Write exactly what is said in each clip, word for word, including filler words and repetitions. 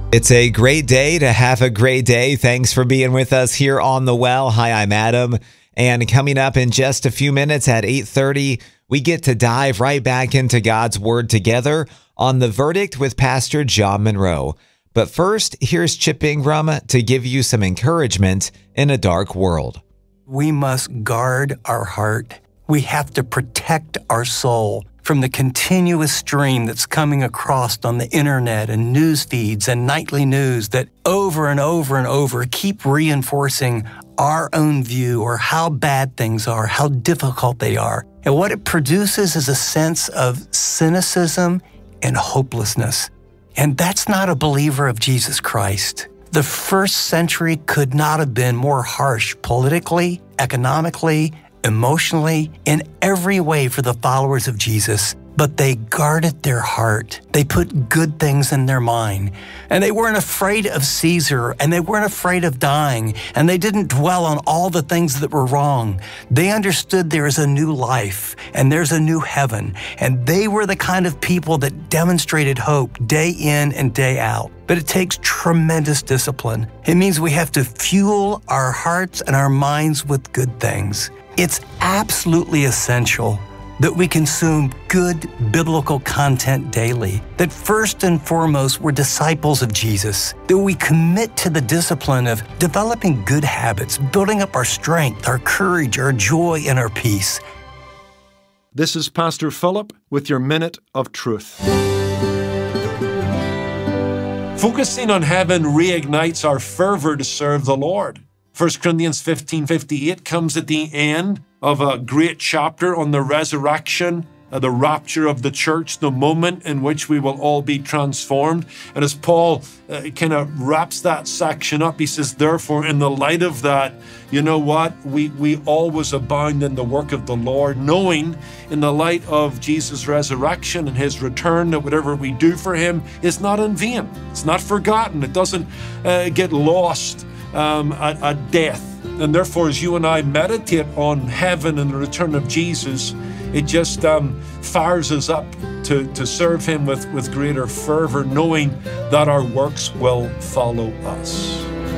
It's a great day to have a great day. Thanks for being with us here on The Well. Hi, I'm Adam. And coming up in just a few minutes at eight thirty, we get to dive right back into God's Word together on The Verdict with Pastor John Monroe. But first, here's Chip Ingram to give you some encouragement in a dark world. We must guard our heart. We have to protect our soul from the continuous stream that's coming across on the internet and news feeds and nightly news that over and over and over keep reinforcing our own view or how bad things are, how difficult they are. And what it produces is a sense of cynicism and hopelessness. And that's not a believer of Jesus Christ. The first century could not have been more harsh politically, economically, emotionally, in every way for the followers of Jesus, but they guarded their heart. They put good things in their mind, and they weren't afraid of Caesar, and they weren't afraid of dying, and they didn't dwell on all the things that were wrong. They understood there is a new life, and there's a new heaven, and they were the kind of people that demonstrated hope day in and day out. But it takes tremendous discipline. It means we have to fuel our hearts and our minds with good things. It's absolutely essential that we consume good biblical content daily, that first and foremost we're disciples of Jesus, that we commit to the discipline of developing good habits, building up our strength, our courage, our joy, and our peace. This is Pastor Philip with your Minute of Truth. Focusing on heaven reignites our fervor to serve the Lord. First Corinthians fifteen fifty-eight comes at the end of a great chapter on the resurrection, uh, the rapture of the church, the moment in which we will all be transformed. And as Paul uh, kind of wraps that section up, he says, therefore, in the light of that, you know what? We, we always abound in the work of the Lord, knowing in the light of Jesus' resurrection and his return that whatever we do for him is not in vain. It's not forgotten. It doesn't uh, get lost Um, at, at death. And therefore, as you and I meditate on heaven and the return of Jesus, it just um, fires us up to, to serve him with, with greater fervor, knowing that our works will follow us.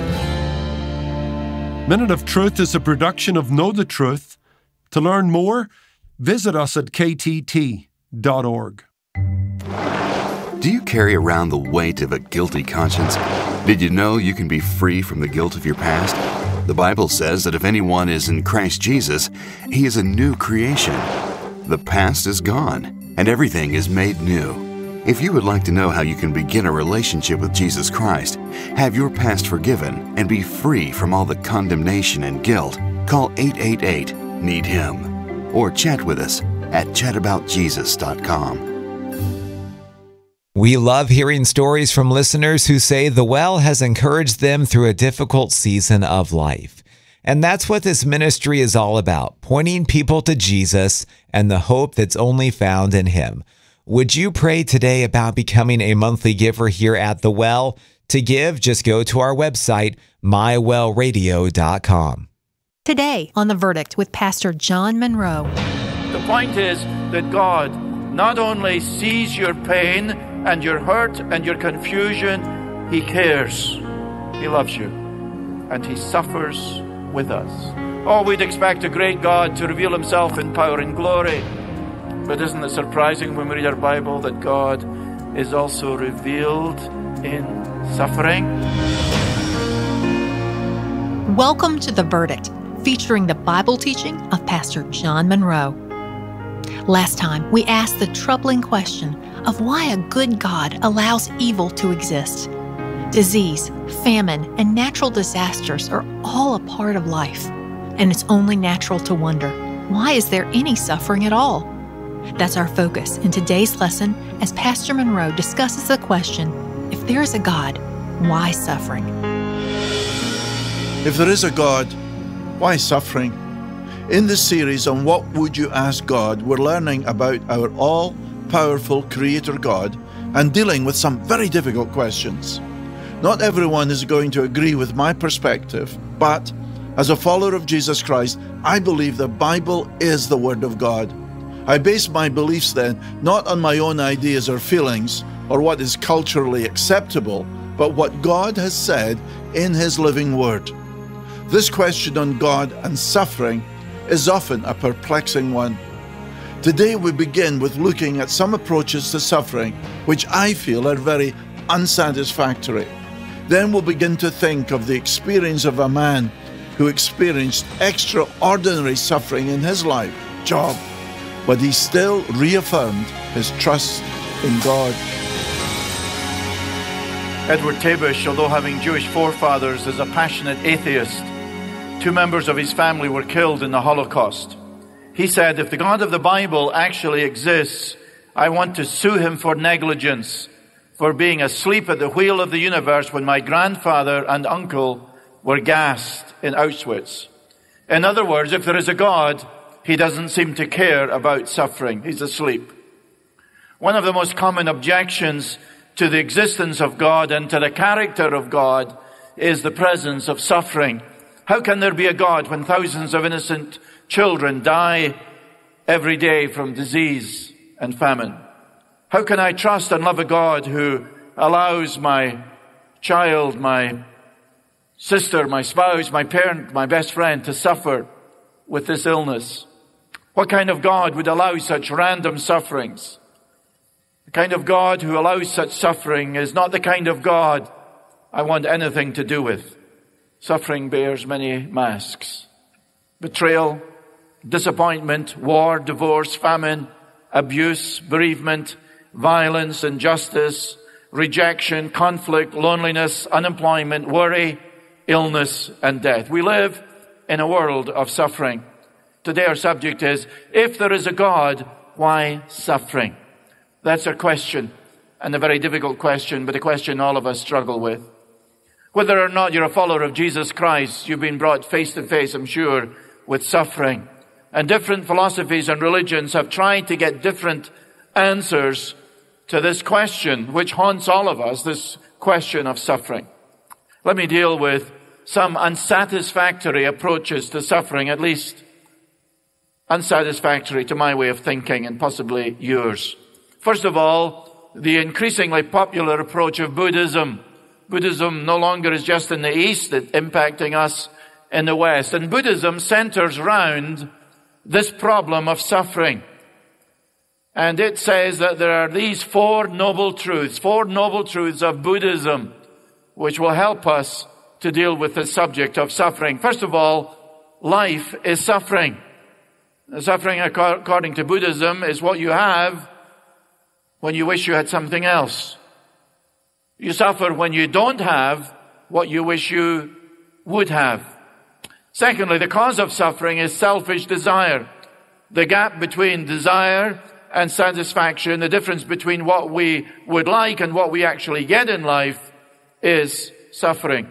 Minute of Truth is a production of Know the Truth. To learn more, visit us at k t t dot org. Do you carry around the weight of a guilty conscience? Did you know you can be free from the guilt of your past? The Bible says that if anyone is in Christ Jesus, he is a new creation. The past is gone, and everything is made new. If you would like to know how you can begin a relationship with Jesus Christ, have your past forgiven, and be free from all the condemnation and guilt, call eight eight eight, need him, or chat with us at chat about jesus dot com. We love hearing stories from listeners who say The Well has encouraged them through a difficult season of life. And that's what this ministry is all about, pointing people to Jesus and the hope that's only found in him. Would you pray today about becoming a monthly giver here at The Well? To give, just go to our website, my well radio dot com. Today on The Verdict with Pastor John Monroe. The point is that God not only sees your pain and your hurt and your confusion, he cares. He loves you. And he suffers with us. Oh, we'd expect a great God to reveal himself in power and glory. But isn't it surprising when we read our Bible that God is also revealed in suffering? Welcome to The Verdict, featuring the Bible teaching of Pastor John Monroe. Last time, we asked the troubling question of why a good God allows evil to exist. Disease, famine, and natural disasters are all a part of life, and it's only natural to wonder, why is there any suffering at all? That's our focus in today's lesson as Pastor Monroe discusses the question, if there is a God, why suffering? If there is a God, why suffering? In this series on What Would You Ask God, we're learning about our all-powerful Creator God and dealing with some very difficult questions. Not everyone is going to agree with my perspective, but as a follower of Jesus Christ, I believe the Bible is the Word of God. I base my beliefs then not on my own ideas or feelings or what is culturally acceptable, but what God has said in His living Word. This question on God and suffering is often a perplexing one. Today we begin with looking at some approaches to suffering which I feel are very unsatisfactory. Then we'll begin to think of the experience of a man who experienced extraordinary suffering in his life, Job, but he still reaffirmed his trust in God. Edward Tabish, although having Jewish forefathers, is a passionate atheist. Two members of his family were killed in the Holocaust. He said, if the God of the Bible actually exists, I want to sue him for negligence, for being asleep at the wheel of the universe when my grandfather and uncle were gassed in Auschwitz. In other words, if there is a God, he doesn't seem to care about suffering. He's asleep. One of the most common objections to the existence of God and to the character of God is the presence of suffering. How can there be a God when thousands of innocent children die every day from disease and famine? How can I trust and love a God who allows my child, my sister, my spouse, my parent, my best friend to suffer with this illness? What kind of God would allow such random sufferings? The kind of God who allows such suffering is not the kind of God I want anything to do with. Suffering bears many masks. Betrayal, disappointment, war, divorce, famine, abuse, bereavement, violence, injustice, rejection, conflict, loneliness, unemployment, worry, illness, and death. We live in a world of suffering. Today our subject is, if there is a God, why suffering? That's our question, and a very difficult question, but a question all of us struggle with. Whether or not you're a follower of Jesus Christ, you've been brought face to face, I'm sure, with suffering. And different philosophies and religions have tried to get different answers to this question, which haunts all of us, this question of suffering. Let me deal with some unsatisfactory approaches to suffering, at least unsatisfactory to my way of thinking and possibly yours. First of all, the increasingly popular approach of Buddhism. Buddhism no longer is just in the East, it's impacting us in the West. And Buddhism centers around this problem of suffering. And it says that there are these four noble truths, four noble truths of Buddhism, which will help us to deal with the subject of suffering. First of all, life is suffering. The suffering, according to Buddhism, is what you have when you wish you had something else. You suffer when you don't have what you wish you would have. Secondly, the cause of suffering is selfish desire. The gap between desire and satisfaction, the difference between what we would like and what we actually get in life, is suffering.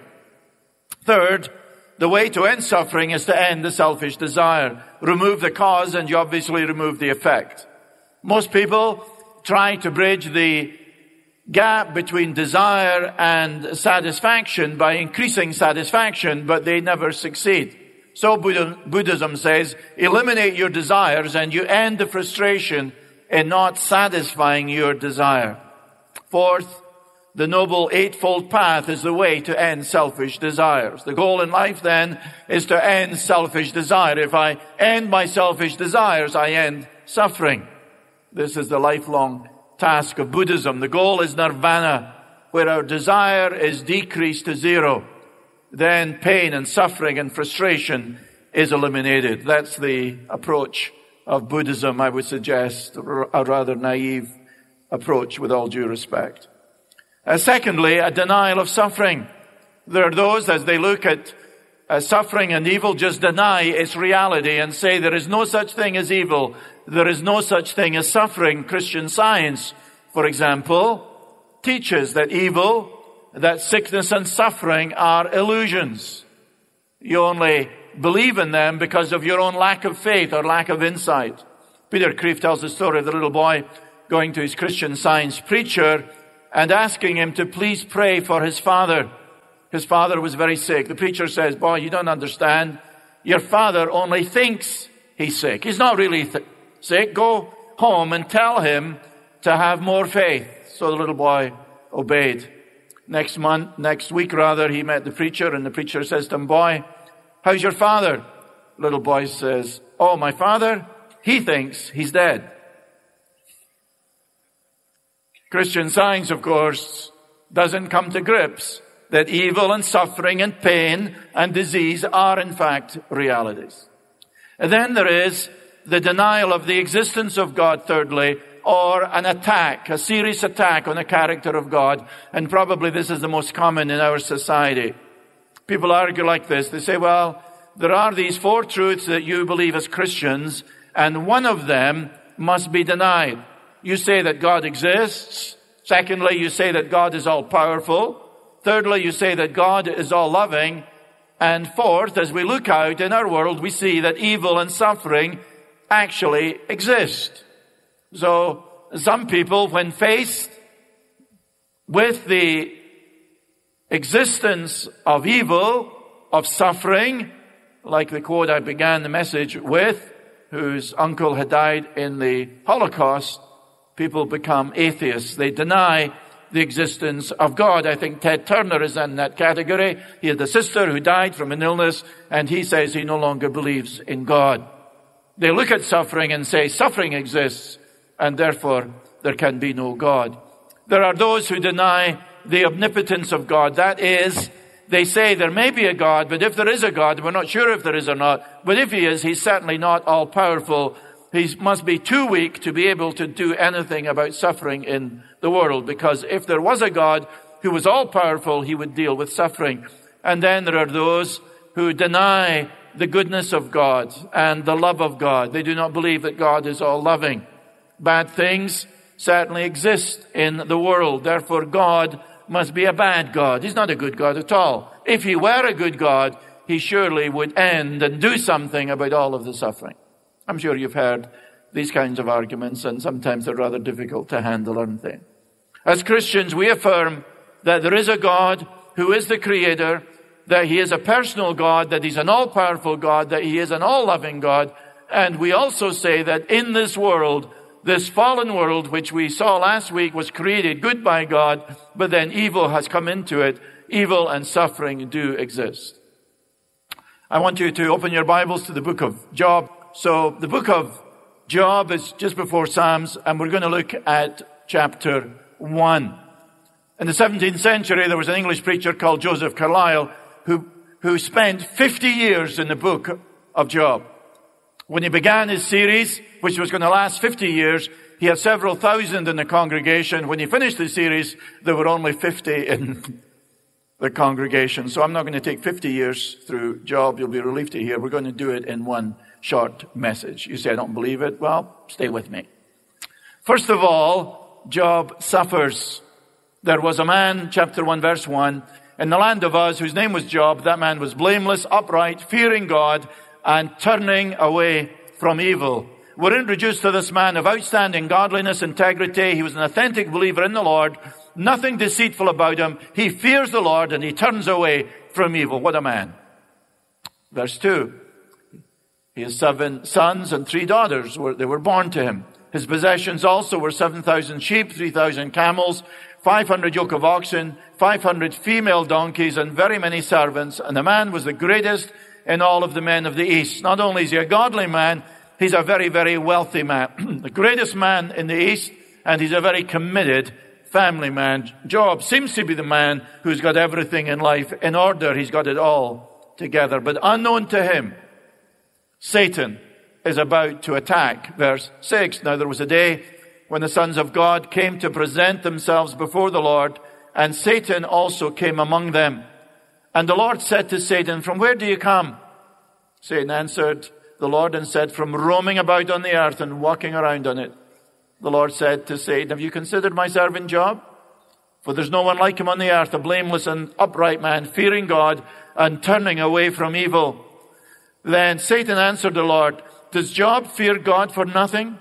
Third, the way to end suffering is to end the selfish desire. Remove the cause and you obviously remove the effect. Most people try to bridge the gap between desire and satisfaction by increasing satisfaction, but they never succeed. So Buddhism says, eliminate your desires and you end the frustration in not satisfying your desire. Fourth, the noble eightfold path is the way to end selfish desires. The goal in life then is to end selfish desire. If I end my selfish desires, I end suffering. This is the lifelong task of Buddhism. The goal is nirvana, where our desire is decreased to zero. Then pain and suffering and frustration is eliminated. That's the approach of Buddhism, I would suggest, a rather naive approach with all due respect. Uh, secondly, a denial of suffering. There are those, as they look at uh, suffering and evil, just deny its reality and say there is no such thing as evil. There is no such thing as suffering. Christian Science, for example, teaches that evil, that sickness and suffering are illusions. You only believe in them because of your own lack of faith or lack of insight. Peter Kreeft tells the story of the little boy going to his Christian Science preacher and asking him to please pray for his father. His father was very sick. The preacher says, boy, you don't understand. Your father only thinks he's sick. He's not really th- sick. Go home and tell him to have more faith. So the little boy obeyed. Next month, next week rather, he met the preacher, and the preacher says to him, "Boy, how's your father?" Little boy says, "Oh, my father, he thinks he's dead." Christian Science, of course, doesn't come to grips that evil and suffering and pain and disease are in fact realities. And then there is the denial of the existence of God, thirdly, or an attack, a serious attack on the character of God. And probably this is the most common in our society. People argue like this. They say, well, there are these four truths that you believe as Christians, and one of them must be denied. You say that God exists. Secondly, you say that God is all-powerful. Thirdly, you say that God is all-loving. And fourth, as we look out in our world, we see that evil and suffering actually exist. So some people, when faced with the existence of evil, of suffering, like the quote I began the message with, whose uncle had died in the Holocaust, people become atheists. They deny the existence of God. I think Ted Turner is in that category. He had a sister who died from an illness, and he says he no longer believes in God. They look at suffering and say suffering exists, and therefore there can be no God. There are those who deny the omnipotence of God. That is, they say there may be a God, but if there is a God, we're not sure if there is or not. But if he is, he's certainly not all-powerful. He must be too weak to be able to do anything about suffering in the world, because if there was a God who was all-powerful, he would deal with suffering. And then there are those who deny the goodness of God and the love of God. They do not believe that God is all-loving. Bad things certainly exist in the world. Therefore, God must be a bad God. He's not a good God at all. If he were a good God, he surely would end and do something about all of the suffering. I'm sure you've heard these kinds of arguments, and sometimes they're rather difficult to handle, aren't they? As Christians, we affirm that there is a God who is the Creator, that he is a personal God, that he's an all-powerful God, that he is an all-loving God. And we also say that in this world, this fallen world, which we saw last week, was created good by God, but then evil has come into it. Evil and suffering do exist. I want you to open your Bibles to the book of Job. So the book of Job is just before Psalms, and we're going to look at chapter one. In the seventeenth century, there was an English preacher called Joseph Carlyle who, who spent fifty years in the book of Job. When he began his series, which was going to last fifty years, he had several thousand in the congregation. When he finished the series, there were only fifty in the congregation. So I'm not going to take fifty years through Job. You'll be relieved to hear we're going to do it in one short message. You say, I don't believe it. Well, stay with me. First of all, Job suffers. There was a man, chapter one, verse one, in the land of Uz, whose name was Job. That man was blameless, upright, fearing God, and turning away from evil. We're introduced to this man of outstanding godliness, integrity. He was an authentic believer in the Lord. Nothing deceitful about him. He fears the Lord and he turns away from evil. What a man. Verse two. He has seven sons and three daughters. They were born to him. His possessions also were seven thousand sheep, three thousand camels, five hundred yoke of oxen, five hundred female donkeys, and very many servants. And the man was the greatest in all of the men of the East. Not only is he a godly man, he's a very, very wealthy man. The greatest man in the East, and he's a very committed family man. Job seems to be the man who's got everything in life in order. He's got it all together. But unknown to him, Satan is about to attack. Verse six. Now there was a day when the sons of God came to present themselves before the Lord, and Satan also came among them. And the Lord said to Satan, from where do you come? Satan answered the Lord and said, from roaming about on the earth and walking around on it. The Lord said to Satan, have you considered my servant Job? For there's no one like him on the earth, a blameless and upright man, fearing God and turning away from evil. Then Satan answered the Lord, does Job fear God for nothing?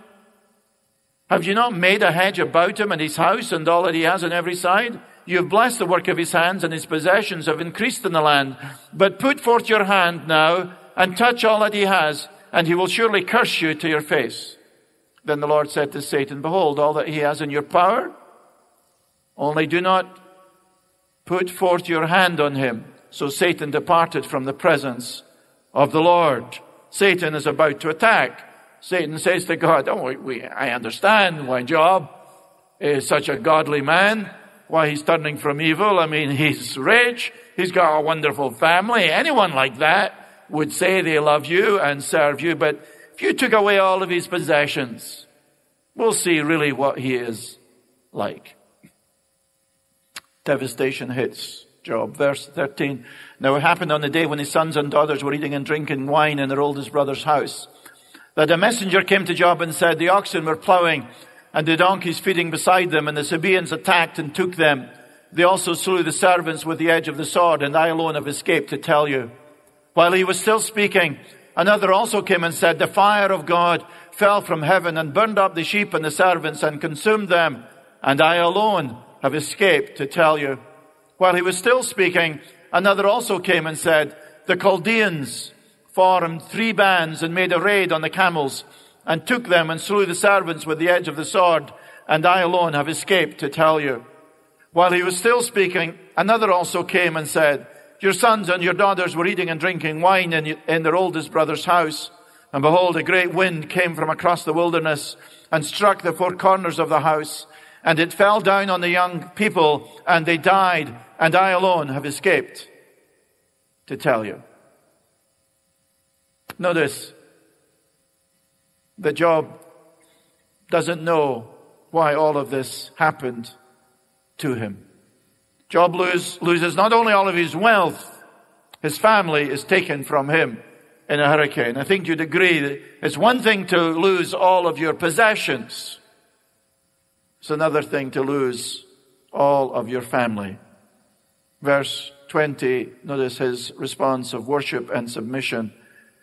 Have you not made a hedge about him and his house and all that he has on every side? You have blessed the work of his hands, and his possessions have increased in the land. But put forth your hand now and touch all that he has, and he will surely curse you to your face. Then the Lord said to Satan, behold, all that he has in your power, only do not put forth your hand on him. So Satan departed from the presence of the Lord. Satan is about to attack. Satan says to God, oh, we, we, I understand why Job is such a godly man, why he's turning from evil. I mean, he's rich. He's got a wonderful family. Anyone like that would say they love you and serve you. But if you took away all of his possessions, we'll see really what he is like. Devastation hits Job. Verse thirteen. Now it happened on the day when his sons and daughters were eating and drinking wine in their oldest brother's house, that a messenger came to Job and said, the oxen were plowing and the donkeys feeding beside them, and the Sabaeans attacked and took them. They also slew the servants with the edge of the sword, and I alone have escaped to tell you. While he was still speaking, another also came and said, the fire of God fell from heaven and burned up the sheep and the servants and consumed them, and I alone have escaped to tell you. While he was still speaking, another also came and said, the Chaldeans formed three bands and made a raid on the camels and took them and slew the servants with the edge of the sword, and I alone have escaped to tell you. While he was still speaking, another also came and said, your sons and your daughters were eating and drinking wine in, in their oldest brother's house. And behold, a great wind came from across the wilderness and struck the four corners of the house. And it fell down on the young people, and they died, and I alone have escaped to tell you. Notice that Job doesn't know why all of this happened to him. Job lose, loses not only all of his wealth, his family is taken from him in a hurricane. I think you'd agree that it's one thing to lose all of your possessions. It's another thing to lose all of your family. Verse twenty, notice his response of worship and submission.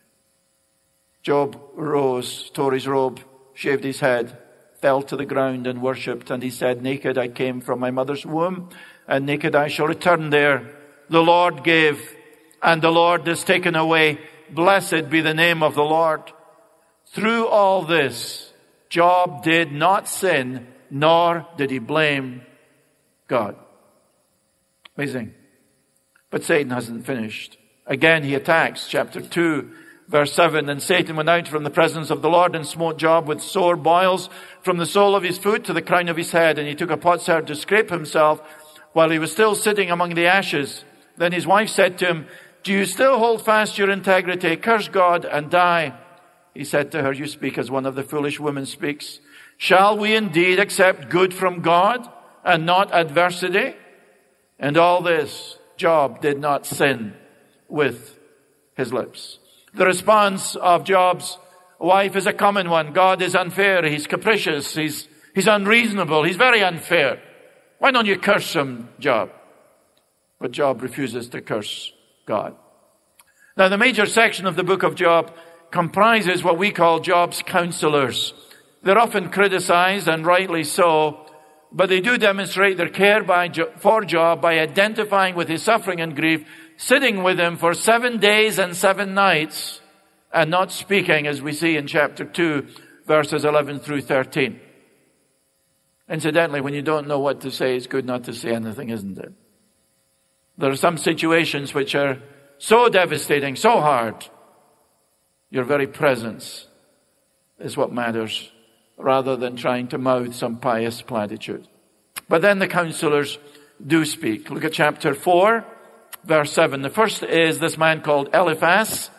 Job rose, tore his robe, shaved his head, fell to the ground and worshipped. And he said, naked I came from my mother's womb, and naked I shall return there. The Lord gave, and the Lord has taken away. Blessed be the name of the Lord. Through all this, Job did not sin, nor did he blame God. Amazing. But Satan hasn't finished. Again, he attacks. Chapter two, verse seven. And Satan went out from the presence of the Lord and smote Job with sore boils from the sole of his foot to the crown of his head. And he took a potsherd to scrape himself while he was still sitting among the ashes. Then his wife said to him, do you still hold fast your integrity? Curse God and die. He said to her, you speak as one of the foolish women speaks. Shall we indeed accept good from God and not adversity? And all this, Job did not sin with his lips. The response of Job's wife is a common one. God is unfair. He's capricious. He's, he's unreasonable. He's very unfair. Why don't you curse him, Job? But Job refuses to curse God. Now, the major section of the book of Job comprises what we call Job's counselors. They're often criticized, and rightly so, but they do demonstrate their care by, for Job by identifying with his suffering and grief, sitting with him for seven days and seven nights, and not speaking, as we see in chapter two, verses eleven through thirteen. Incidentally, when you don't know what to say, it's good not to say anything, isn't it? There are some situations which are so devastating, so hard. Your very presence is what matters, rather than trying to mouth some pious platitude. But then the counselors do speak. Look at chapter four, verse seven. The first is this man called Eliphaz.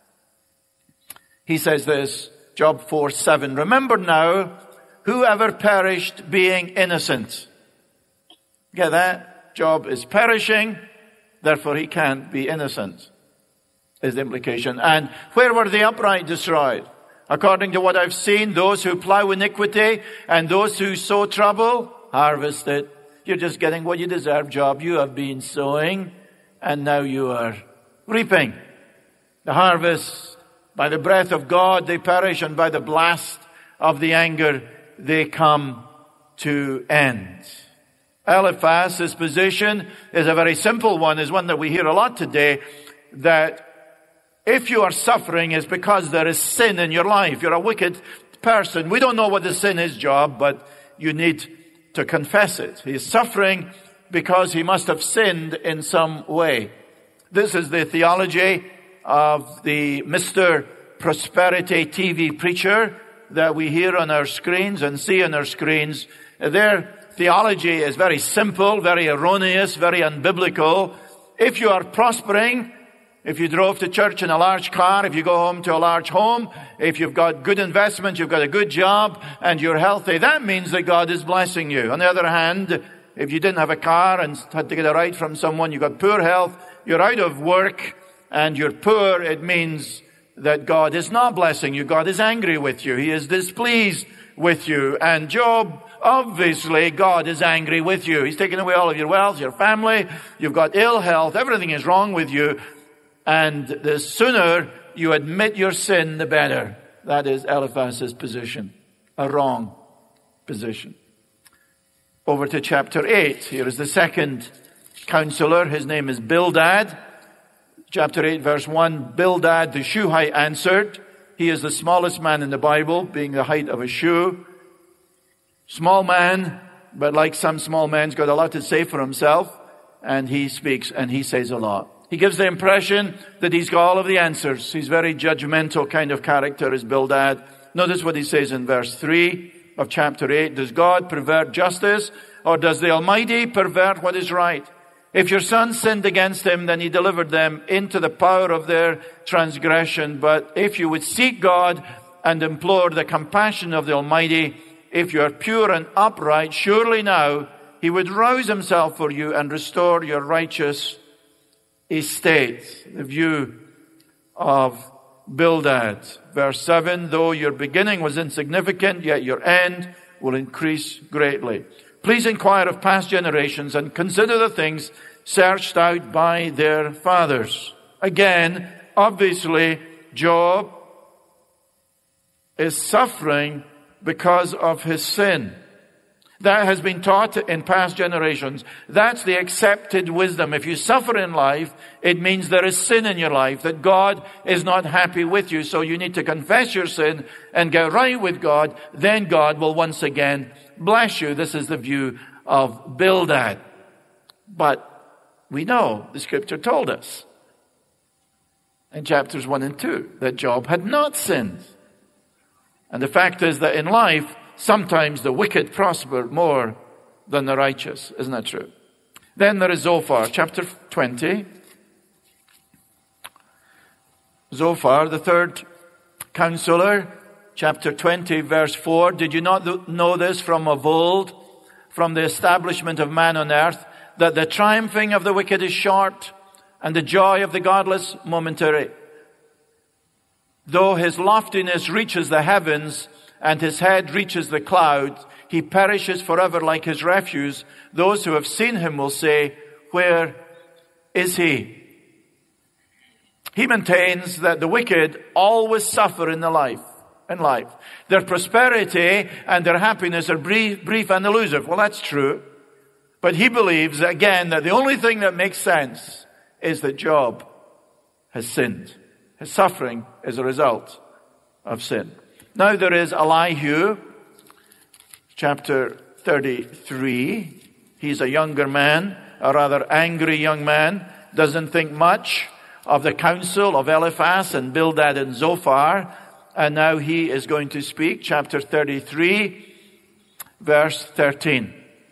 He says this, Job four, seven. Remember now, whoever perished being innocent. Get that? Job is perishing, therefore he can't be innocent, is the implication. And where were the upright destroyed? According to what I've seen, those who plow iniquity and those who sow trouble, harvest it. You're just getting what you deserve, Job. You have been sowing, and now you are reaping. The harvest, by the breath of God, they perish, and by the blast of the anger, they come to end. Eliphaz's position is a very simple one, is one that we hear a lot today, that if you are suffering, it's because there is sin in your life. You're a wicked person. We don't know what the sin is, Job, but you need to confess it. He is suffering because he must have sinned in some way. This is the theology of the Mister Prosperity T V preacher that we hear on our screens and see on our screens. Their theology is very simple, very erroneous, very unbiblical. If you are prospering, if you drove to church in a large car, if you go home to a large home, if you've got good investment, you've got a good job, and you're healthy, that means that God is blessing you. On the other hand, if you didn't have a car and had to get a ride from someone, you've got poor health, you're out of work, and you're poor, it means that God is not blessing you. God is angry with you. He is displeased with you. And Job, obviously, God is angry with you. He's taken away all of your wealth, your family, you've got ill health, everything is wrong with you. And the sooner you admit your sin, the better. That is Eliphaz's position. A wrong position. Over to chapter eight. Here is the second counselor. His name is Bildad. Chapter eight, verse one. Bildad the Shuhite answered. He is the smallest man in the Bible, being the height of a shoe. Small man, but like some small men, he's got a lot to say for himself. And he speaks and he says a lot. He gives the impression that he's got all of the answers. He's very judgmental kind of character as Bildad. Notice what he says in verse three of chapter eight. Does God pervert justice, or does the Almighty pervert what is right? If your sons sinned against him, then he delivered them into the power of their transgression. But if you would seek God and implore the compassion of the Almighty, if you are pure and upright, surely now he would rouse himself for you and restore your righteous estate. The view of Bildad. Verse seven, though your beginning was insignificant, yet your end will increase greatly. Please inquire of past generations and consider the things searched out by their fathers. Again, obviously, Job is suffering because of his sin. That has been taught in past generations. That's the accepted wisdom. If you suffer in life, it means there is sin in your life, that God is not happy with you. So you need to confess your sin and get right with God. Then God will once again bless you. This is the view of Bildad. But we know the scripture told us in chapters one and two that Job had not sinned. And the fact is that in life, sometimes the wicked prosper more than the righteous. Isn't that true? Then there is Zophar, chapter twenty. Zophar, the third counselor, chapter twenty, verse four. Did you not know this from of old, from the establishment of man on earth, that the triumphing of the wicked is short, and the joy of the godless momentary? Though his loftiness reaches the heavens, and his head reaches the clouds, he perishes forever like his refuse. Those who have seen him will say, where is he? He maintains that the wicked always suffer in the life, in life. Their prosperity and their happiness are brief, brief and elusive. Well, that's true. But he believes, again, that the only thing that makes sense is that Job has sinned. His suffering is a result of sin. Now there is Elihu, chapter thirty-three. He's a younger man, a rather angry young man, doesn't think much of the counsel of Eliphaz and Bildad and Zophar. And now he is going to speak, chapter thirty-three, verse thirteen.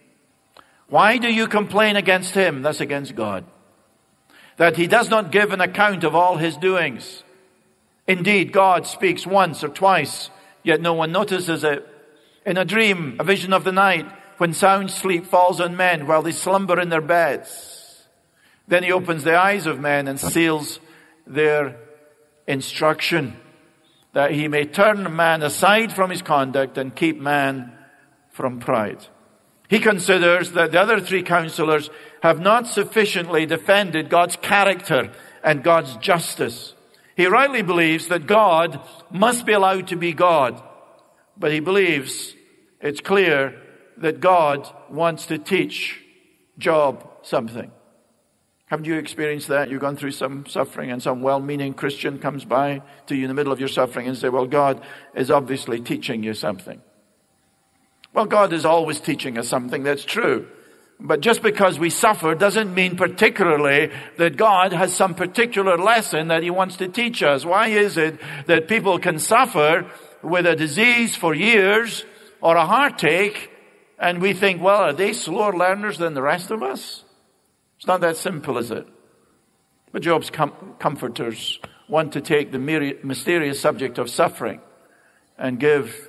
Why do you complain against him? That's against God. That he does not give an account of all his doings. Indeed, God speaks once or twice, yet no one notices it. In a dream, a vision of the night, when sound sleep falls on men while they slumber in their beds. Then he opens the eyes of men and seals their instruction, that he may turn man aside from his conduct and keep man from pride. He considers that the other three counselors have not sufficiently defended God's character and God's justice. He rightly believes that God must be allowed to be God. But he believes it's clear that God wants to teach Job something. Haven't you experienced that? You've gone through some suffering and some well-meaning Christian comes by to you in the middle of your suffering and say, well, God is obviously teaching you something. Well, God is always teaching us something. That's true. But just because we suffer doesn't mean particularly that God has some particular lesson that he wants to teach us. Why is it that people can suffer with a disease for years or a heartache and we think, well, are they slower learners than the rest of us? It's not that simple, is it? But Job's com- comforters want to take the mysterious subject of suffering and give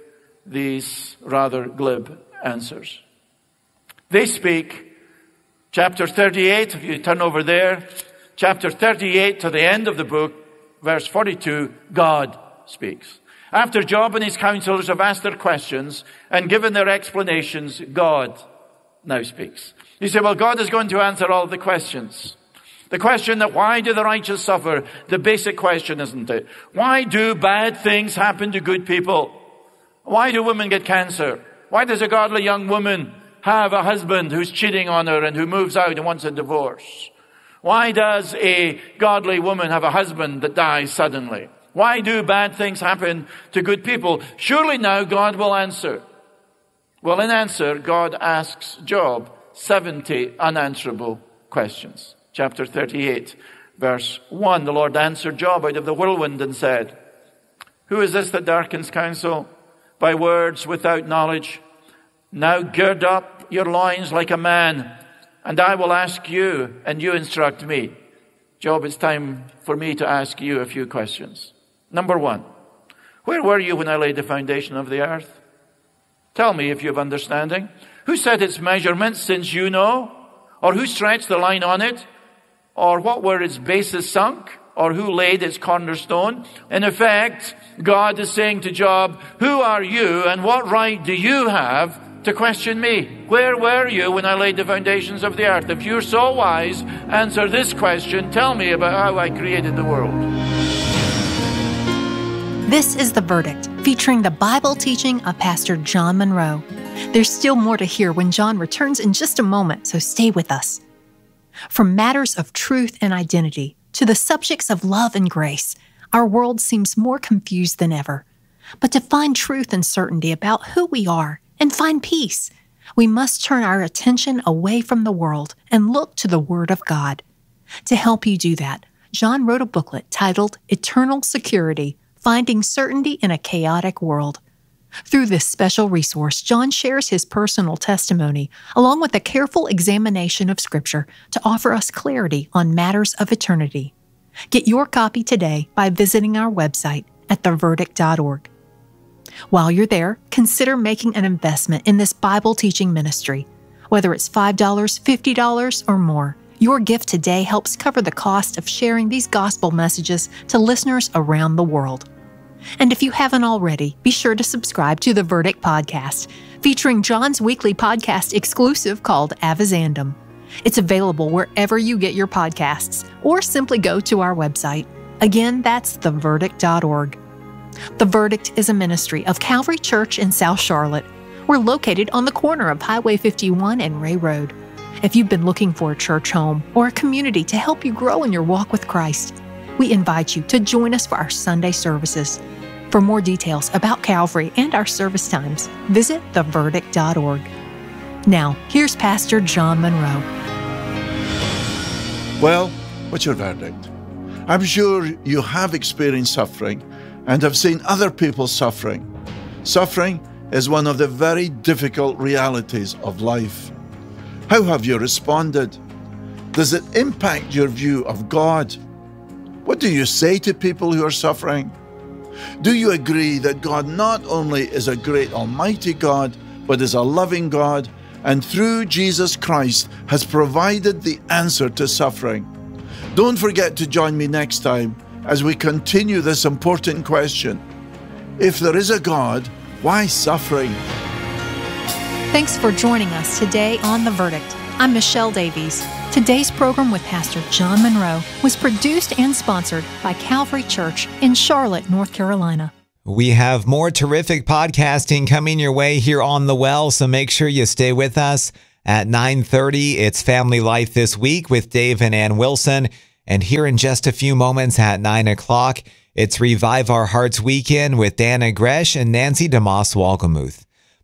these rather glib answers. They speak, chapter thirty-eight, if you turn over there, chapter thirty-eight to the end of the book, verse forty-two, God speaks. After Job and his counselors have asked their questions and given their explanations, God now speaks. You say, well, God is going to answer all the questions. The question that why do the righteous suffer? The basic question, isn't it? Why do bad things happen to good people? Why do women get cancer? Why does a godly young woman have a husband who's cheating on her and who moves out and wants a divorce? Why does a godly woman have a husband that dies suddenly? Why do bad things happen to good people? Surely now God will answer. Well, in answer, God asks Job seventy unanswerable questions. Chapter thirty-eight, verse one, the Lord answered Job out of the whirlwind and said, who is this that darkens counsel by words without knowledge? Now gird up your loins like a man, and I will ask you, and you instruct me. Job, it's time for me to ask you a few questions. Number one, where were you when I laid the foundation of the earth? Tell me if you have understanding. Who set its measurements, since you know? Or who stretched the line on it? Or what were its bases sunk? Or who laid its cornerstone? In effect, God is saying to Job, who are you and what right do you have to question me? Where were you when I laid the foundations of the earth? If you're so wise, answer this question. Tell me about how I created the world. This is The Verdict, featuring the Bible teaching of Pastor John Monroe. There's still more to hear when John returns in just a moment, so stay with us. From matters of truth and identity to the subjects of love and grace, our world seems more confused than ever. But to find truth and certainty about who we are and find peace, we must turn our attention away from the world and look to the Word of God. To help you do that, John wrote a booklet titled Eternal Security, Finding Certainty in a Chaotic World. Through this special resource, John shares his personal testimony, along with a careful examination of Scripture to offer us clarity on matters of eternity. Get your copy today by visiting our website at the verdict dot org. While you're there, consider making an investment in this Bible teaching ministry. Whether it's five dollars, fifty dollars, or more, your gift today helps cover the cost of sharing these gospel messages to listeners around the world. And if you haven't already, be sure to subscribe to the Verdict Podcast, featuring John's weekly podcast exclusive called Avizandum. It's available wherever you get your podcasts, or simply go to our website. Again, that's the verdict dot org. The Verdict is a ministry of Calvary Church in South Charlotte. We're located on the corner of Highway fifty-one and Ray Road. If you've been looking for a church home or a community to help you grow in your walk with Christ, we invite you to join us for our Sunday services. For more details about Calvary and our service times, visit the verdict dot org. Now, here's Pastor John Monroe. Well, what's your verdict? I'm sure you have experienced suffering and have seen other people suffering. Suffering is one of the very difficult realities of life. How have you responded? Does it impact your view of God? What do you say to people who are suffering? Do you agree that God not only is a great almighty God, but is a loving God, and through Jesus Christ has provided the answer to suffering? Don't forget to join me next time as we continue this important question. If there is a God, why suffering? Thanks for joining us today on The Verdict. I'm Michelle Davies. Today's program with Pastor John Monroe was produced and sponsored by Calvary Church in Charlotte, North Carolina. We have more terrific podcasting coming your way here on The Well, so make sure you stay with us. At nine thirty, it's Family Life This Week with Dave and Ann Wilson. And here in just a few moments at nine o'clock, it's Revive Our Hearts Weekend with Dana Gresh and Nancy DeMoss Walgamuth.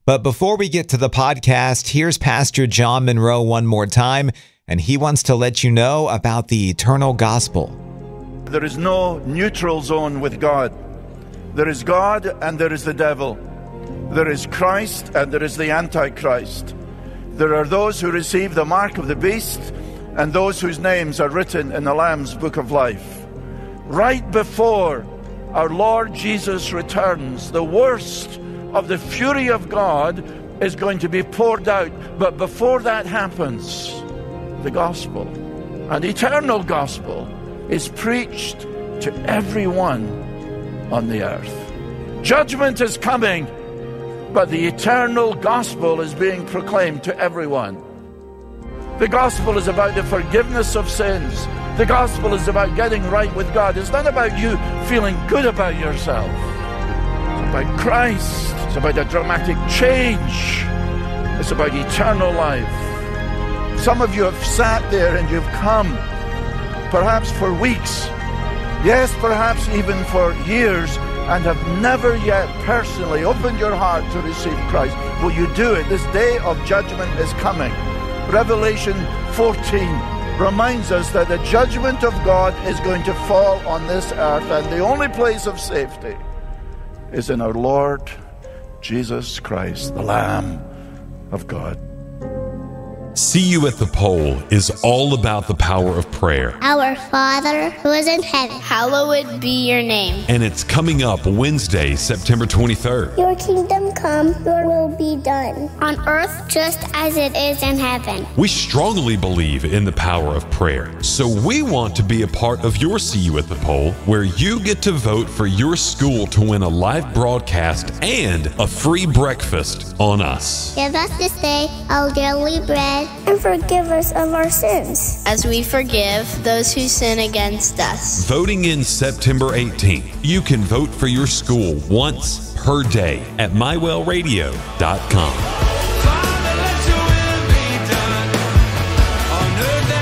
But before we get to the podcast, here's Pastor John Monroe one more time, and he wants to let you know about the eternal gospel. There is no neutral zone with God. There is God and there is the devil. There is Christ and there is the Antichrist. There are those who receive the mark of the beast and those whose names are written in the Lamb's book of life. Right before our Lord Jesus returns, the worst of the fury of God is going to be poured out. But before that happens, the gospel, an eternal gospel, is preached to everyone on the earth. Judgment is coming, but the eternal gospel is being proclaimed to everyone. The gospel is about the forgiveness of sins. The gospel is about getting right with God. It's not about you feeling good about yourself. It's about Christ. It's about a dramatic change. It's about eternal life. Some of you have sat there and you've come, perhaps for weeks, yes, perhaps even for years, and have never yet personally opened your heart to receive Christ. Will you do it? This day of judgment is coming. Revelation fourteen reminds us that the judgment of God is going to fall on this earth, and the only place of safety is in our Lord Jesus Christ, the Lamb of God. See You at the Pole is all about the power of prayer. Our Father who is in heaven, hallowed be your name. And it's coming up Wednesday, September twenty-third. Your kingdom come, your will be done, on earth just as it is in heaven. We strongly believe in the power of prayer, so we want to be a part of your See You at the Pole, where you get to vote for your school to win a live broadcast and a free breakfast on us. Give us this day our daily bread, and forgive us of our sins, as we forgive those who sin against us. Voting in September eighteenth. You can vote for your school once per day at my well radio dot com. Father, let your will be done on earth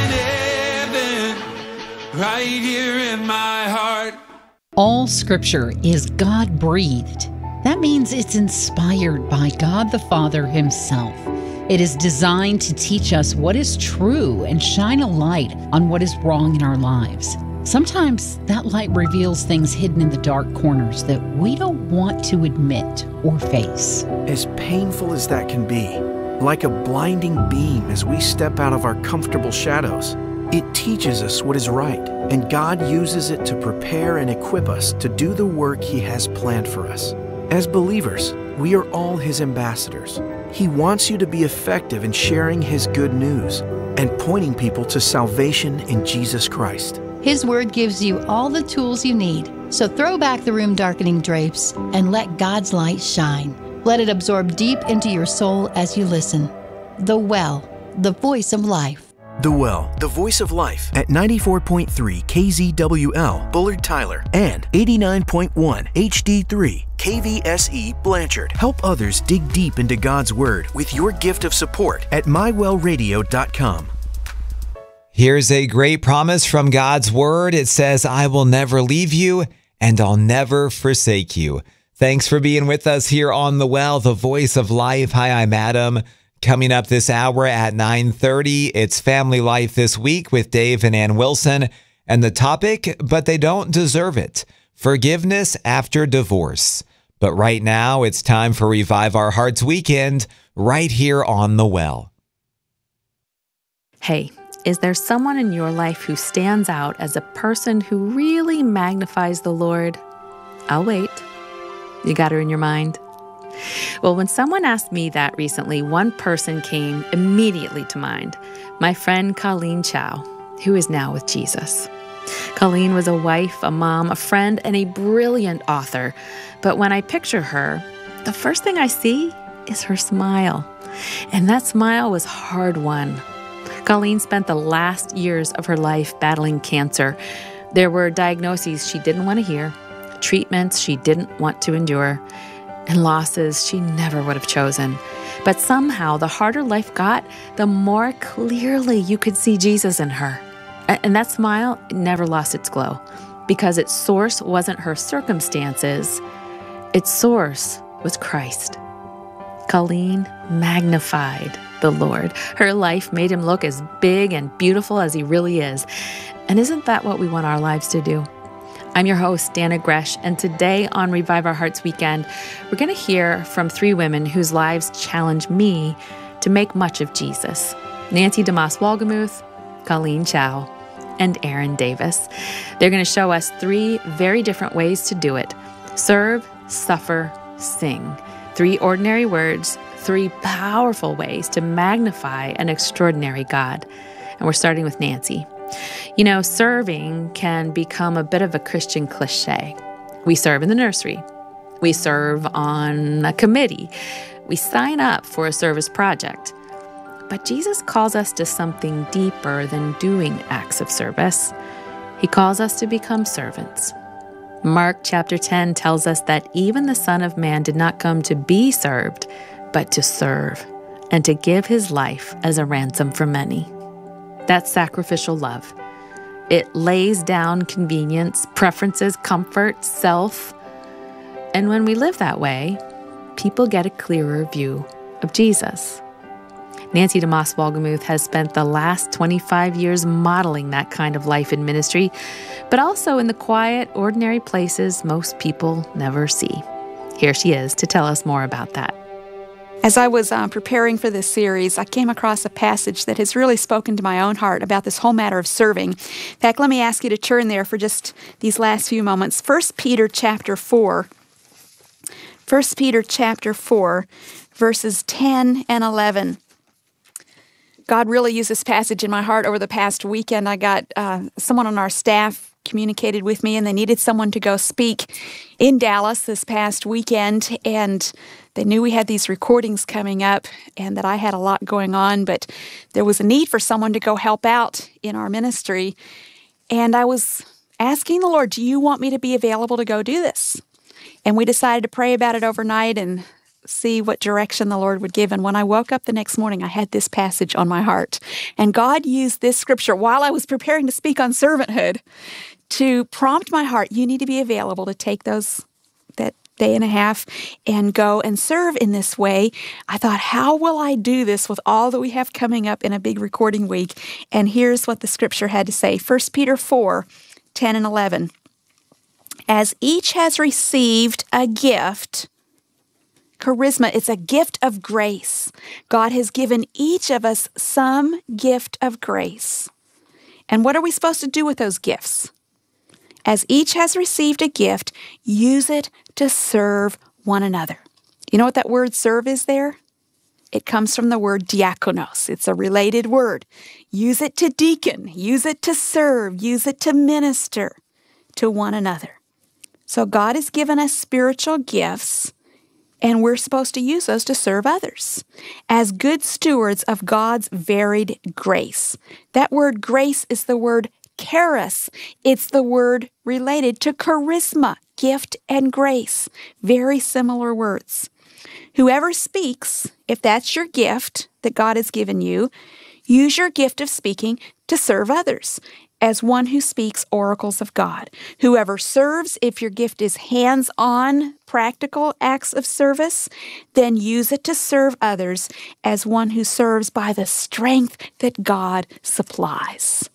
as in heaven, right here in my heart. All scripture is God-breathed. That means it's inspired by God the Father himself. It is designed to teach us what is true and shine a light on what is wrong in our lives. Sometimes that light reveals things hidden in the dark corners that we don't want to admit or face. As painful as that can be, like a blinding beam as we step out of our comfortable shadows, it teaches us what is right, and God uses it to prepare and equip us to do the work He has planned for us. As believers, we are all His ambassadors. He wants you to be effective in sharing His good news and pointing people to salvation in Jesus Christ. His word gives you all the tools you need. So throw back the room-darkening drapes and let God's light shine. Let it absorb deep into your soul as you listen. The Well, the voice of life. The Well, the voice of life at ninety-four point three K Z W L, Bullard Tyler, and eighty-nine point one H D three K V S E Blanchard. Help others dig deep into God's Word with your gift of support at my well radio dot com. Here's a great promise from God's Word. It says, I will never leave you and I'll never forsake you. Thanks for being with us here on The Well, the voice of life. Hi, I'm Adam. Coming up this hour at nine thirty, it's Family Life This Week with Dave and Ann Wilson. And the topic, but they don't deserve it, forgiveness after divorce. But right now, it's time for Revive Our Hearts Weekend right here on The Well. Hey, is there someone in your life who stands out as a person who really magnifies the Lord? I'll wait. You got her in your mind? Well, when someone asked me that recently, one person came immediately to mind. My friend Colleen Chow, who is now with Jesus. Colleen was a wife, a mom, a friend, and a brilliant author. But when I picture her, the first thing I see is her smile. And that smile was hard-won. Colleen spent the last years of her life battling cancer. There were diagnoses she didn't want to hear, treatments she didn't want to endure, and losses she never would have chosen. But somehow, the harder life got, the more clearly you could see Jesus in her. And that smile never lost its glow, because its source wasn't her circumstances. Its source was Christ. Colleen magnified the Lord. Her life made him look as big and beautiful as he really is. And isn't that what we want our lives to do? I'm your host, Dana Gresh, and today on Revive Our Hearts Weekend, we're going to hear from three women whose lives challenge me to make much of Jesus. Nancy DeMoss Wolgemuth, Colleen Chow, and Erin Davis. They're going to show us three very different ways to do it. Serve, suffer, sing. Three ordinary words, three powerful ways to magnify an extraordinary God. And we're starting with Nancy. You know, serving can become a bit of a Christian cliche. We serve in the nursery. We serve on a committee. We sign up for a service project. But Jesus calls us to something deeper than doing acts of service. He calls us to become servants. Mark chapter ten tells us that even the Son of Man did not come to be served, but to serve, and to give his life as a ransom for many. That's sacrificial love. It lays down convenience, preferences, comfort, self. And when we live that way, people get a clearer view of Jesus. Nancy DeMoss Wolgemuth has spent the last twenty-five years modeling that kind of life in ministry, but also in the quiet, ordinary places most people never see. Here she is to tell us more about that. As I was uh, preparing for this series, I came across a passage that has really spoken to my own heart about this whole matter of serving. In fact, let me ask you to turn there for just these last few moments. First Peter chapter four. First Peter chapter four, verses ten and eleven. God really used this passage in my heart over the past weekend. I got uh, someone on our staff communicated with me, and they needed someone to go speak in Dallas this past weekend, and they knew we had these recordings coming up and that I had a lot going on, but there was a need for someone to go help out in our ministry. And I was asking the Lord, do you want me to be available to go do this? And we decided to pray about it overnight and see what direction the Lord would give. And when I woke up the next morning, I had this passage on my heart. And God used this scripture while I was preparing to speak on servanthood to prompt my heart, you need to be available to take those, that day and a half and go and serve in this way. I thought, how will I do this with all that we have coming up in a big recording week? And here's what the scripture had to say. First Peter four, ten and eleven. As each has received a gift, charisma, it's a gift of grace. God has given each of us some gift of grace. And what are we supposed to do with those gifts? As each has received a gift, use it to serve one another. You know what that word serve is there? It comes from the word diakonos. It's a related word. Use it to deacon. Use it to serve. Use it to minister to one another. So God has given us spiritual gifts, and we're supposed to use those to serve others as good stewards of God's varied grace. That word grace is the word charis. It's the word related to charisma, gift and grace. Very similar words. Whoever speaks, if that's your gift that God has given you, use your gift of speaking to serve others as one who speaks oracles of God. Whoever serves, if your gift is hands-on, practical acts of service, then use it to serve others as one who serves by the strength that God supplies.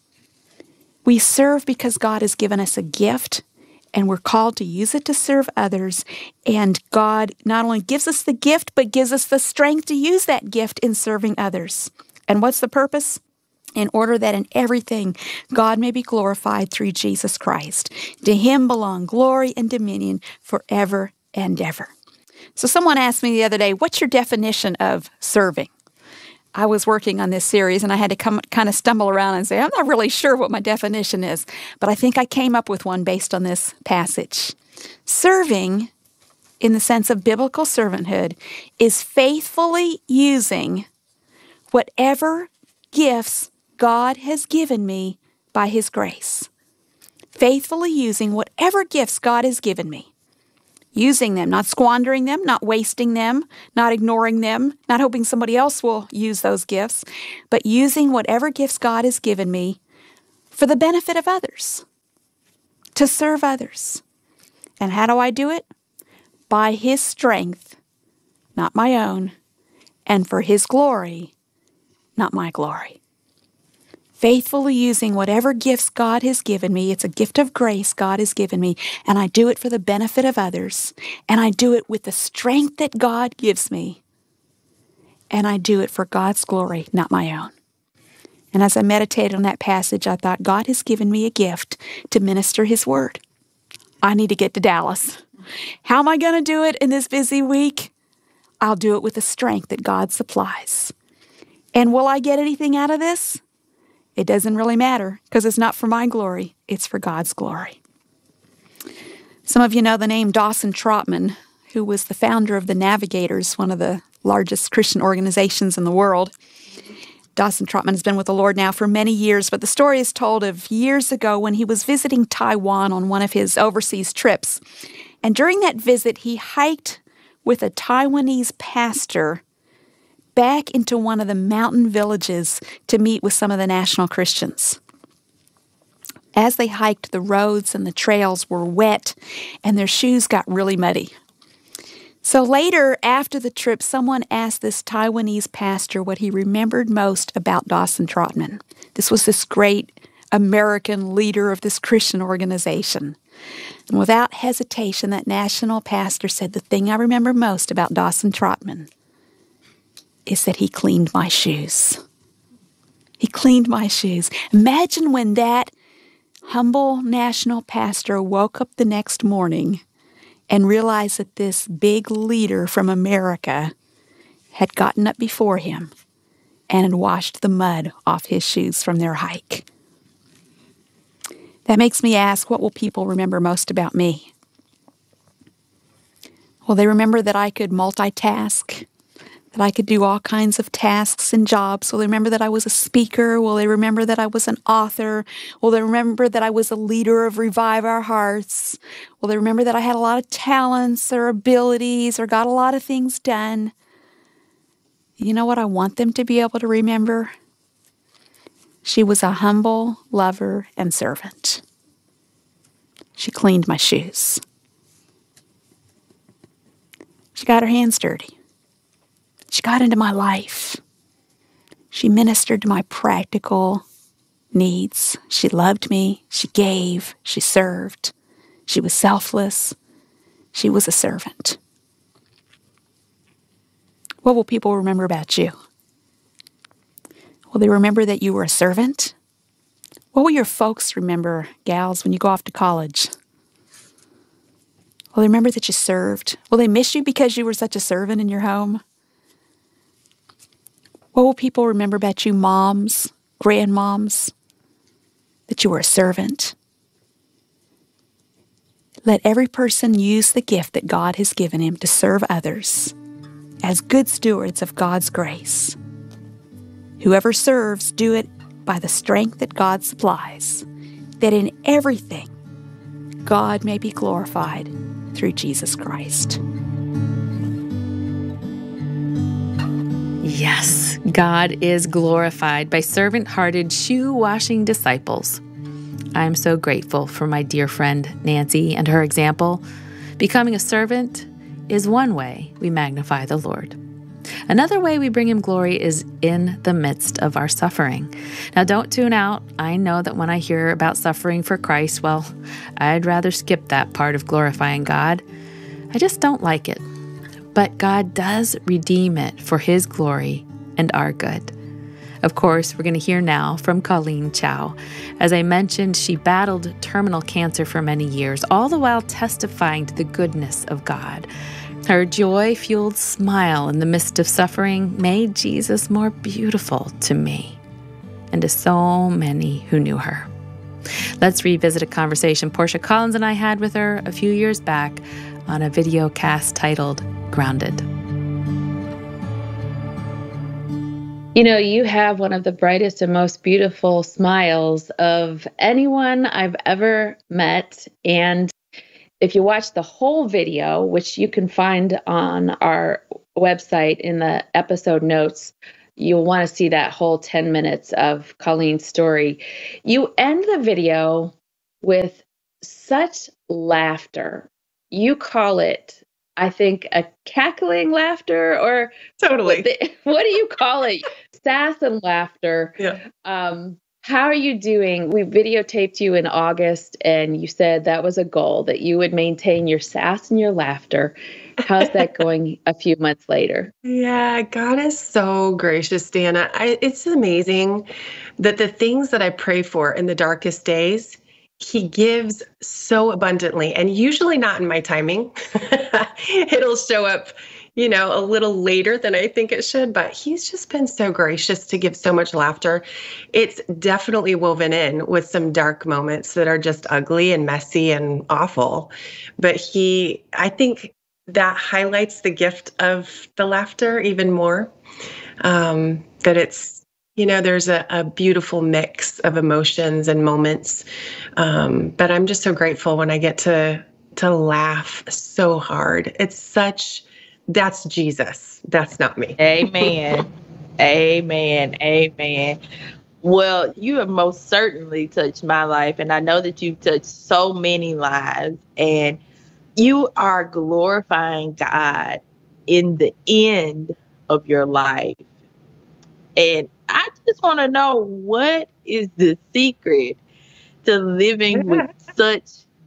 We serve because God has given us a gift, and we're called to use it to serve others. And God not only gives us the gift, but gives us the strength to use that gift in serving others. And what's the purpose? In order that in everything God may be glorified through Jesus Christ. To him belong glory and dominion forever and ever. So someone asked me the other day, what's your definition of serving? I was working on this series, and I had to come, kind of stumble around and say, I'm not really sure what my definition is, but I think I came up with one based on this passage. Serving, in the sense of biblical servanthood, is faithfully using whatever gifts God has given me by his grace. Faithfully using whatever gifts God has given me. Using them, not squandering them, not wasting them, not ignoring them, not hoping somebody else will use those gifts, but using whatever gifts God has given me for the benefit of others, to serve others. And how do I do it? By his strength, not my own, and for His glory, not my glory. Faithfully using whatever gifts God has given me. It's a gift of grace God has given me, and I do it for the benefit of others, and I do it with the strength that God gives me, and I do it for God's glory, not my own. And as I meditated on that passage, I thought, God has given me a gift to minister His word. I need to get to Dallas. How am I going to do it in this busy week? I'll do it with the strength that God supplies. And will I get anything out of this? It doesn't really matter, because it's not for my glory. It's for God's glory. Some of you know the name Dawson Trotman, who was the founder of the Navigators, one of the largest Christian organizations in the world. Dawson Trotman has been with the Lord now for many years, but the story is told of years ago when he was visiting Taiwan on one of his overseas trips. And during that visit, he hiked with a Taiwanese pastor back into one of the mountain villages to meet with some of the national Christians. As they hiked, the roads and the trails were wet, and their shoes got really muddy. So later, after the trip, someone asked this Taiwanese pastor what he remembered most about Dawson Trotman. This was this great American leader of this Christian organization. And without hesitation, that national pastor said, the thing I remember most about Dawson Trotman is that he cleaned my shoes. He cleaned my shoes. Imagine when that humble national pastor woke up the next morning and realized that this big leader from America had gotten up before him and had washed the mud off his shoes from their hike. That makes me ask, what will people remember most about me? Will they remember that I could multitask, that I could do all kinds of tasks and jobs? Will they remember that I was a speaker? Will they remember that I was an author? Will they remember that I was a leader of Revive Our Hearts? Will they remember that I had a lot of talents or abilities or got a lot of things done? You know what I want them to be able to remember? She was a humble lover and servant. She cleaned my shoes. She got her hands dirty. She got into my life. She ministered to my practical needs. She loved me. She gave. She served. She was selfless. She was a servant. What will people remember about you? Will they remember that you were a servant? What will your folks remember, gals, when you go off to college? Will they remember that you served? Will they miss you because you were such a servant in your home? What will people remember about you, moms, grandmoms, that you were a servant? Let every person use the gift that God has given him to serve others as good stewards of God's grace. Whoever serves, do it by the strength that God supplies, that in everything God may be glorified through Jesus Christ. Yes, God is glorified by servant-hearted, shoe-washing disciples. I am so grateful for my dear friend Nancy and her example. Becoming a servant is one way we magnify the Lord. Another way we bring him glory is in the midst of our suffering. Now, don't tune out. I know that when I hear about suffering for Christ, well, I'd rather skip that part of glorifying God. I just don't like it. But God does redeem it for his glory and our good. Of course, we're going to hear now from Colleen Chow. As I mentioned, she battled terminal cancer for many years, all the while testifying to the goodness of God. Her joy-fueled smile in the midst of suffering made Jesus more beautiful to me and to so many who knew her. Let's revisit a conversation Portia Collins and I had with her a few years back on a video cast titled Grounded. You know, you have one of the brightest and most beautiful smiles of anyone I've ever met. And if you watch the whole video, which you can find on our website in the episode notes, you'll want to see that whole ten minutes of Colleen's story. You end the video with such laughter. You call it I think, a cackling laughter, or totally. What, what do you call it? Sass and laughter. Yeah. Um, how are you doing? We videotaped you in August, and you said that was a goal, that you would maintain your sass and your laughter. How's that going a few months later? Yeah, God is so gracious, Dana. I, it's amazing that the things that I pray for in the darkest days, He gives so abundantly, and usually not in my timing. It'll show up, you know, a little later than I think it should, but He's just been so gracious to give so much laughter. It's definitely woven in with some dark moments that are just ugly and messy and awful. But He, I think that highlights the gift of the laughter even more, um, that it's, you know, there's a, a beautiful mix of emotions and moments. Um, but I'm just so grateful when I get to to laugh so hard. It's such, that's Jesus. That's not me. Amen. Amen. Amen. Well, you have most certainly touched my life, and I know that you've touched so many lives, and you are glorifying God in the end of your life. And I just want to know, what is the secret to living with such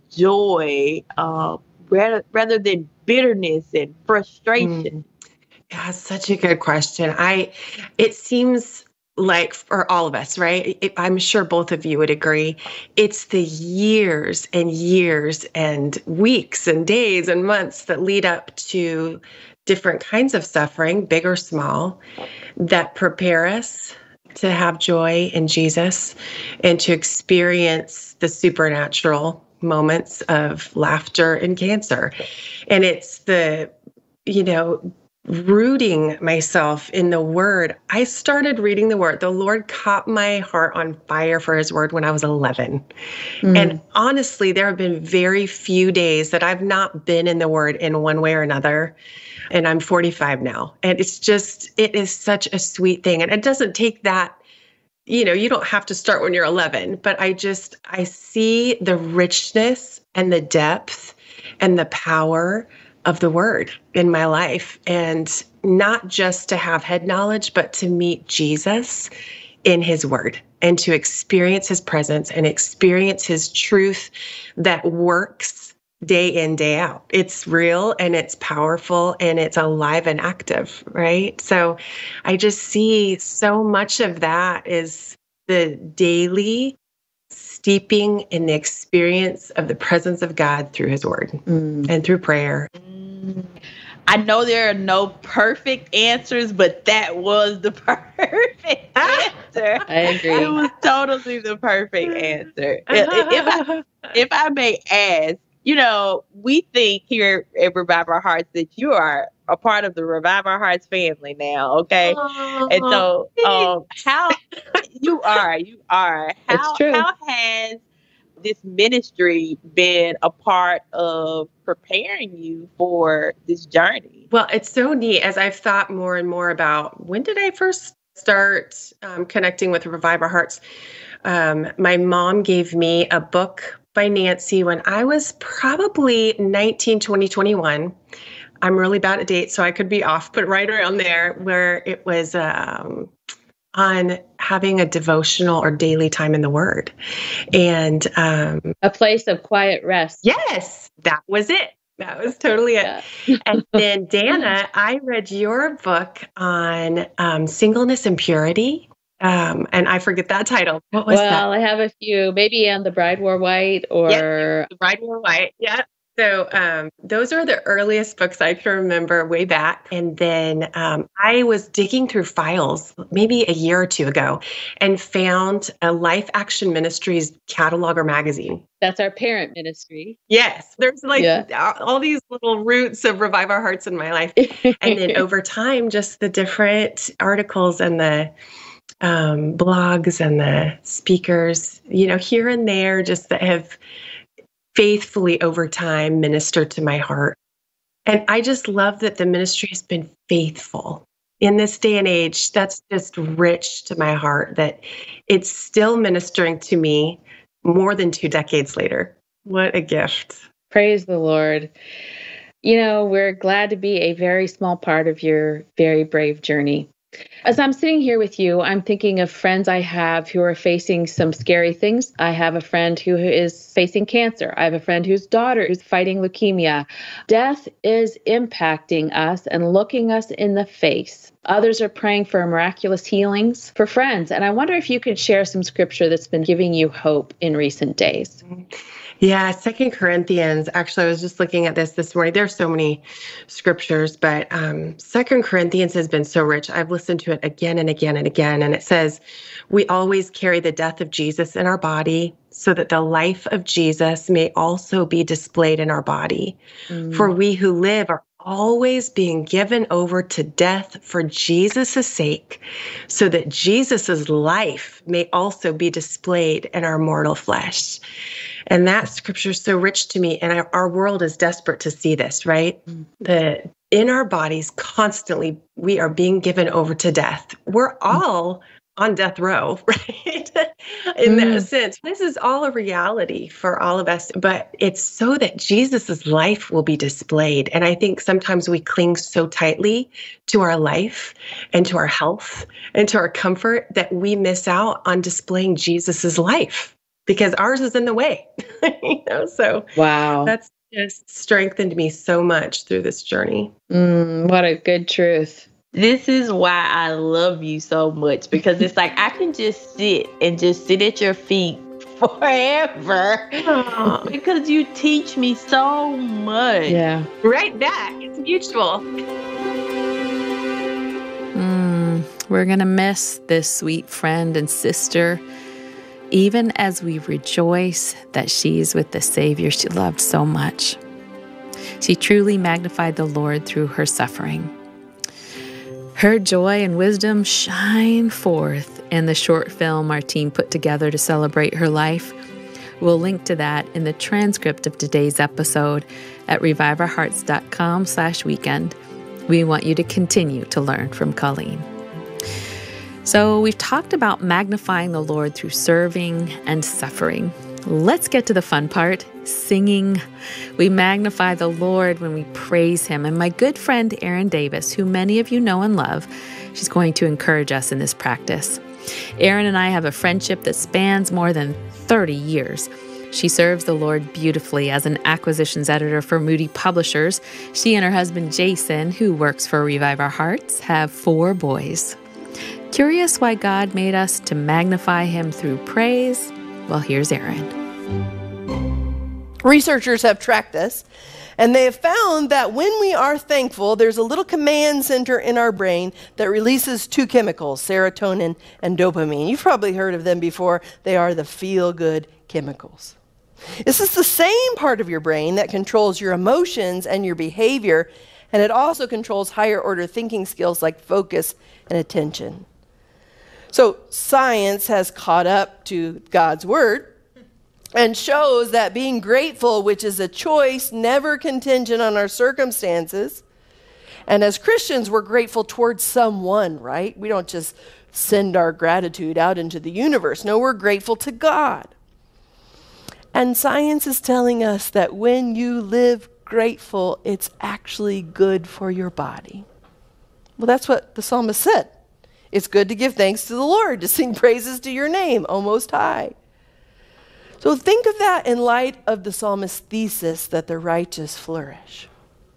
joy, uh, rather, rather than bitterness and frustration? Mm. Yeah, such a good question. I, it seems like for all of us, right? It, I'm sure both of you would agree. It's the years and years and weeks and days and months that lead up to different kinds of suffering, big or small, that prepare us to have joy in Jesus and to experience the supernatural moments of laughter and cancer. And it's the, you know, rooting myself in the Word. I started reading the Word. The Lord caught my heart on fire for His Word when I was eleven. Mm. And honestly, there have been very few days that I've not been in the Word in one way or another. And I'm forty-five now. And it's just, it is such a sweet thing. And it doesn't take that, you know, you don't have to start when you're eleven, but I just, I see the richness and the depth and the power of the Word in my life. And not just to have head knowledge, but to meet Jesus in His Word and to experience His presence and experience His truth that works day in, day out. It's real and it's powerful and it's alive and active, right? So I just see so much of that is the daily steeping in the experience of the presence of God through His Word mm. and through prayer. Mm. I know there are no perfect answers, but that was the perfect answer. I agree. It was totally the perfect answer. If I, if I may ask, you know, we think here at Revive Our Hearts that you are a part of the Revive Our Hearts family now, okay? Aww. And so, um, how you are, you are. How, it's true. How has this ministry been a part of preparing you for this journey? Well, it's so neat as I've thought more and more about when did I first start um, connecting with Revive Our Hearts. Um, my mom gave me a book by Nancy when I was probably nineteen, twenty, twenty-one. I'm really bad at dates, so I could be off, but right around there, where it was um, on having a devotional or daily time in the Word. And um, a place of quiet rest. Yes, that was it. That was totally it. Yeah. And then, Dana, I read your book on um, singleness and purity. Um, and I forget that title. What was well, that? Well, I have a few, maybe on The Bride Wore White or... Yep, The Bride Wore White. Yeah. So um, those are the earliest books I can remember way back. And then um, I was digging through files maybe a year or two ago and found a Life Action Ministries catalog or magazine. That's our parent ministry. Yes. There's like yeah. all these little roots of Revive Our Hearts in my life. And then over time, just the different articles and the um, blogs and the speakers, you know, here and there, just that have faithfully over time ministered to my heart. And I just love that the ministry has been faithful in this day and age. That's just rich to my heart that it's still ministering to me more than two decades later. What a gift. Praise the Lord. You know, we're glad to be a very small part of your very brave journey. As I'm sitting here with you, I'm thinking of friends I have who are facing some scary things. I have a friend who is facing cancer. I have a friend whose daughter is fighting leukemia. Death is impacting us and looking us in the face. Others are praying for miraculous healings for friends. And I wonder if you could share some scripture that's been giving you hope in recent days. Yeah, Second Corinthians. Actually, I was just looking at this this morning. There's so many scriptures, but um, Second Corinthians has been so rich. I've listened to it again and again and again, and it says, we always carry the death of Jesus in our body so that the life of Jesus may also be displayed in our body. Mm. For we who live are always being given over to death for Jesus' sake, so that Jesus' life may also be displayed in our mortal flesh. And that scripture is so rich to me. And our, our world is desperate to see this, right? Mm-hmm. The in our bodies, constantly, we are being given over to death. We're all on death row, right? In mm-hmm. that sense, this is all a reality for all of us, but it's so that Jesus's life will be displayed. And I think sometimes we cling so tightly to our life and to our health and to our comfort that we miss out on displaying Jesus's life, because ours is in the way, you know? So wow, that's just strengthened me so much through this journey. Mm, what a good truth. This is why I love you so much, because it's like I can just sit and just sit at your feet forever. Aww. Because you teach me so much. Yeah. Right back. It's mutual. Mm, we're going to miss this sweet friend and sister, even as we rejoice that she's with the Savior she loved so much. She truly magnified the Lord through her suffering. Her joy and wisdom shine forth in the short film our team put together to celebrate her life. We'll link to that in the transcript of today's episode at reviveourhearts.com slash weekend. We want you to continue to learn from Colleen. So we've talked about magnifying the Lord through serving and suffering. Let's get to the fun part, singing. We magnify the Lord when we praise him. And my good friend, Erin Davis, who many of you know and love, she's going to encourage us in this practice. Erin and I have a friendship that spans more than thirty years. She serves the Lord beautifully as an acquisitions editor for Moody Publishers. She and her husband, Jason, who works for Revive Our Hearts, have four boys. Curious why God made us to magnify him through praise? Well, here's Erin. Researchers have tracked this, and they have found that when we are thankful, there's a little command center in our brain that releases two chemicals, serotonin and dopamine. You've probably heard of them before. They are the feel-good chemicals. This is the same part of your brain that controls your emotions and your behavior, and it also controls higher-order thinking skills like focus and attention. So science has caught up to God's word and shows that being grateful, which is a choice never contingent on our circumstances, and as Christians, we're grateful towards someone, right? We don't just send our gratitude out into the universe. No, we're grateful to God. And science is telling us that when you live grateful, it's actually good for your body. Well, that's what the psalmist said. It's good to give thanks to the Lord, to sing praises to your name, O Most High. So think of that in light of the psalmist's thesis that the righteous flourish.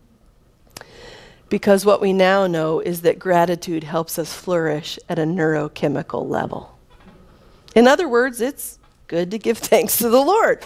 Because what we now know is that gratitude helps us flourish at a neurochemical level. In other words, it's good to give thanks to the Lord.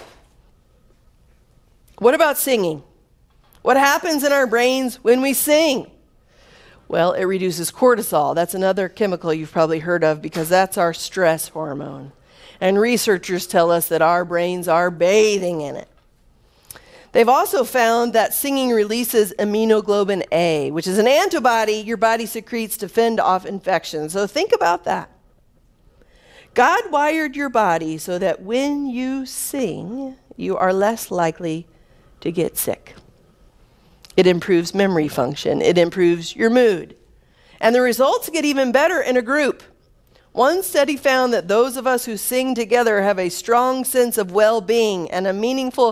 What about singing? What happens in our brains when we sing? Well, it reduces cortisol. That's another chemical you've probably heard of because that's our stress hormone. And researchers tell us that our brains are bathing in it. They've also found that singing releases immunoglobulin A, which is an antibody your body secretes to fend off infections. So think about that. God wired your body so that when you sing, you are less likely to get sick. It improves memory function. It improves your mood. And the results get even better in a group. One study found that those of us who sing together have a strong sense of well-being and a meaningful